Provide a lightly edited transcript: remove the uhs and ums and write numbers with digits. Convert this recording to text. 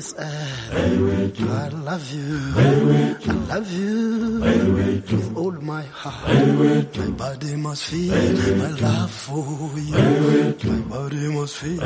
this earth. I love you. I love you with all my heart. My body must feel my love for you. My body must feel.